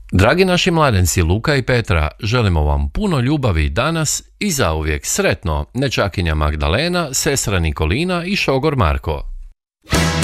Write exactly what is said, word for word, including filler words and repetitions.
Dragi naši mladenci Luka i Petra, želimo vam puno ljubavi danas i zauvijek. Sretno, nečakinja Magdalena, sestra Nikolina i šogor Marko.